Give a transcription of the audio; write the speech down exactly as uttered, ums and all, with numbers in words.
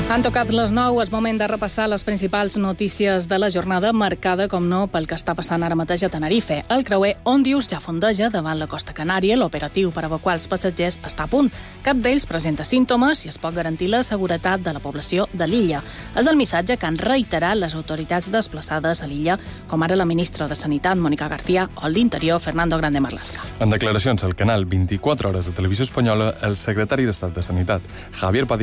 Han tocat les nou, és moment de repassar les principals notícies de la jornada, marcada, com no, pel que està passant ara mateix a Tenerife. El creuer Òndius ja fondeja davant la costa Canària. L'operatiu per evacuar els passatgers està a punt. Cap d'ells presenta símptomes i es pot garantir la seguretat de la població de l'illa. És el missatge que han reiterat les autoritats desplaçades a l'illa, com ara la ministra de Sanitat, Mònica García, o el d'Interior, Fernando Grande Marlaska. En declaracions al canal vint-i-quatre hores de Televisió Espanyola, el secretari d'Estat de Sanitat, Javier Padilla,